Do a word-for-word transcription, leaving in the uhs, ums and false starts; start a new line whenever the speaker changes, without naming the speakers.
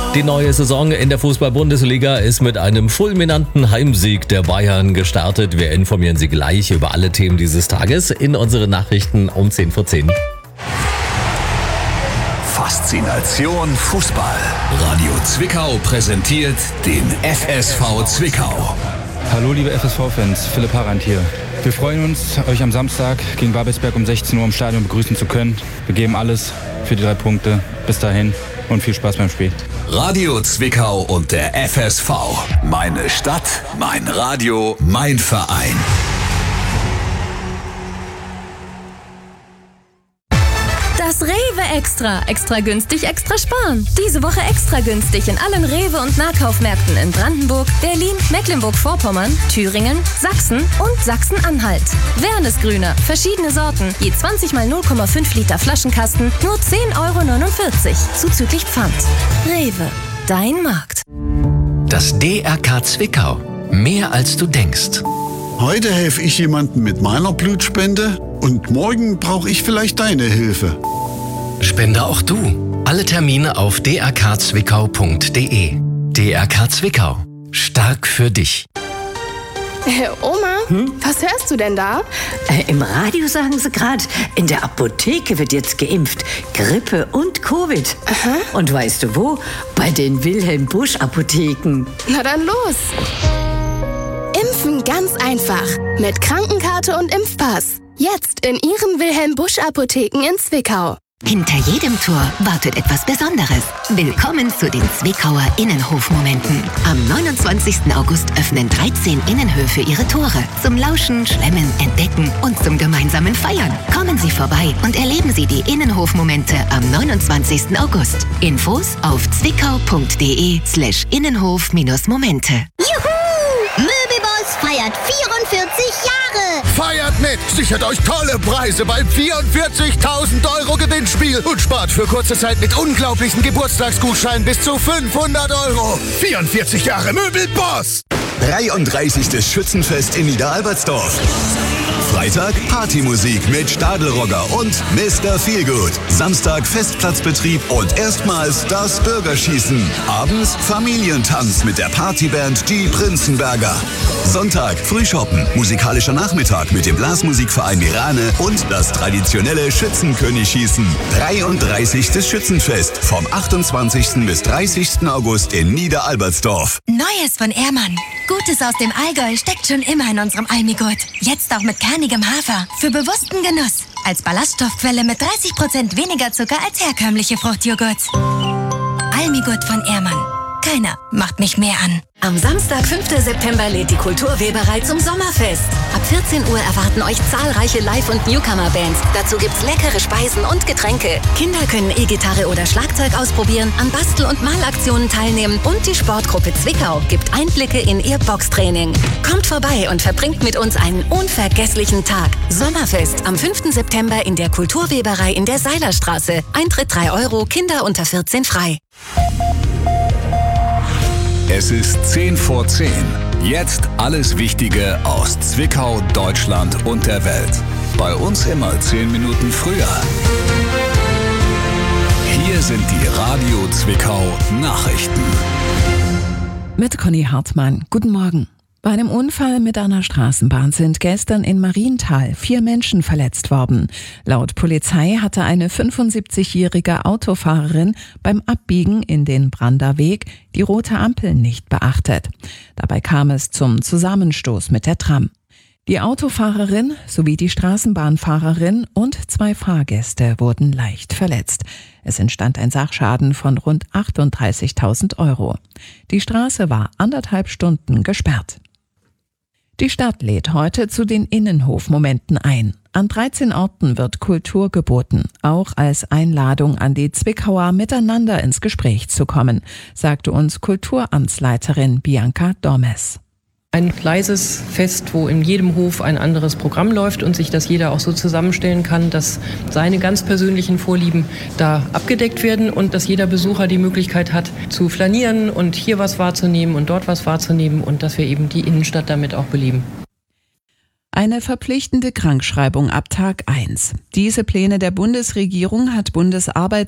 Die neue Saison in der Fußball-Bundesliga ist mit einem fulminanten Heimsieg der Bayern gestartet. Wir informieren Sie gleich über alle Themen dieses Tages in unseren Nachrichten um zehn vor zehn.
Faszination Fußball. Radio Zwickau präsentiert den F S V Zwickau.
Hallo liebe F S V-Fans, Philipp Harand hier. Wir freuen uns, euch am Samstag gegen Babelsberg um sechzehn Uhr im Stadion begrüßen zu können. Wir geben alles für die drei Punkte. Bis dahin und viel Spaß beim Spiel.
Radio Zwickau und der F S V. Meine Stadt, mein Radio, mein Verein.
Das Rewe Extra. Extra günstig, extra sparen. Diese Woche extra günstig in allen Rewe- und Nahkaufmärkten in Brandenburg, Berlin, Mecklenburg-Vorpommern, Thüringen, Sachsen und Sachsen-Anhalt. Wernesgrüner, verschiedene Sorten, je zwanzig mal null Komma fünf Liter Flaschenkasten, nur zehn Euro neunundvierzig, zuzüglich Pfand. Rewe, dein Markt.
Das D R K Zwickau. Mehr als du denkst.
Heute helfe ich jemandem mit meiner Blutspende und morgen brauche ich vielleicht deine Hilfe.
Spende auch du. Alle Termine auf d r k zwickau punkt d e. D R K Zwickau. Stark für dich.
Hey, Oma, hm? Was hörst du denn da?
Äh, Im Radio sagen sie gerade, in der Apotheke wird jetzt geimpft. Grippe und Covid.
Aha.
Und weißt du wo? Bei den Wilhelm Busch Apotheken.
Na dann los. Impfen ganz einfach. Mit Krankenkarte und Impfpass. Jetzt in Ihren Wilhelm Busch Apotheken in Zwickau.
Hinter jedem Tor wartet etwas Besonderes. Willkommen zu den Zwickauer Innenhofmomenten. Am neunundzwanzigsten August öffnen dreizehn Innenhöfe ihre Tore. Zum Lauschen, Schlemmen, Entdecken und zum gemeinsamen Feiern. Kommen Sie vorbei und erleben Sie die Innenhofmomente am neunundzwanzigsten August. Infos auf zwickau punkt d e slash innenhof-momente.
Juhu! Möbelboss feiert vierundvierzig Jahre!
Feiert mit! Sichert euch tolle Preise beim vierundvierzigtausend Euro Gewinnspiel und spart für kurze Zeit mit unglaublichen Geburtstagsgutscheinen bis zu fünfhundert Euro. vierundvierzig Jahre Möbelboss!
dreiunddreißigstes Schützenfest in Niederalbertsdorf. Freitag Partymusik mit Stadelrogger und Mister Feelgood. Samstag Festplatzbetrieb und erstmals das Bürgerschießen. Abends Familientanz mit der Partyband Die Prinzenberger. Sonntag Frühschoppen, musikalischer Nachmittag mit dem Blasmusikverein Mirane und das traditionelle Schützenkönig-Schießen. dreiunddreißigstes Schützenfest vom achtundzwanzigsten bis dreißigsten August in Niederalbertsdorf.
Neues von Ehrmann. Gutes aus dem Allgäu steckt schon immer in unserem Almigurt. Jetzt auch mit kernigem Hafer. Für bewussten Genuss. Als Ballaststoffquelle mit dreißig Prozent weniger Zucker als herkömmliche Fruchtjoghurts. Almigurt von Ehrmann. Keiner macht mich mehr an.
Am Samstag, fünften September, lädt die Kulturweberei zum Sommerfest. Ab vierzehn Uhr erwarten euch zahlreiche Live- und Newcomer-Bands. Dazu gibt's leckere Speisen und Getränke. Kinder können E-Gitarre oder Schlagzeug ausprobieren, an Bastel- und Malaktionen teilnehmen und die Sportgruppe Zwickau gibt Einblicke in ihr Boxtraining. Kommt vorbei und verbringt mit uns einen unvergesslichen Tag. Sommerfest am fünften September in der Kulturweberei in der Seilerstraße. Eintritt drei Euro, Kinder unter vierzehn frei.
Es ist zehn vor zehn. Jetzt alles Wichtige aus Zwickau, Deutschland und der Welt. Bei uns immer zehn Minuten früher. Hier sind die Radio Zwickau Nachrichten.
Mit Conny Hartmann. Guten Morgen. Bei einem Unfall mit einer Straßenbahn sind gestern in Marienthal vier Menschen verletzt worden. Laut Polizei hatte eine fünfundsiebzigjährige Autofahrerin beim Abbiegen in den Branderweg die rote Ampel nicht beachtet. Dabei kam es zum Zusammenstoß mit der Tram. Die Autofahrerin sowie die Straßenbahnfahrerin und zwei Fahrgäste wurden leicht verletzt. Es entstand ein Sachschaden von rund achtunddreißigtausend Euro. Die Straße war anderthalb Stunden gesperrt. Die Stadt lädt heute zu den Innenhofmomenten ein. An dreizehn Orten wird Kultur geboten, auch als Einladung an die Zwickauer miteinander ins Gespräch zu kommen, sagte uns Kulturamtsleiterin Bianca Dormes.
Ein leises Fest, wo in jedem Hof ein anderes Programm läuft und sich das jeder auch so zusammenstellen kann, dass seine ganz persönlichen Vorlieben da abgedeckt werden und dass jeder Besucher die Möglichkeit hat zu flanieren und hier was wahrzunehmen und dort was wahrzunehmen und dass wir eben die Innenstadt damit auch beleben.
Eine verpflichtende Krankschreibung ab Tag eins. Diese Pläne der Bundesregierung hat Bundesarbeits